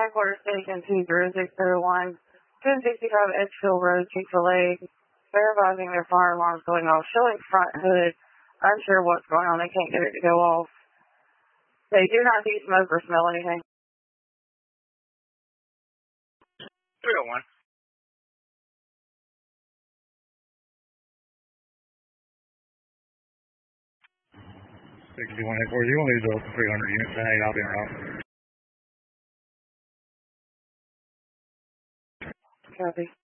headquarters station 20601, 265 Edgefield Road, Chick-fil-A, verifying their fire alarms going off, showing front hood, unsure what's going on, they can't get it to go off. They do not see smoke or smell anything. 301. 61 headquarters, you want me to go up to 300 units, and I'll be around. Copy.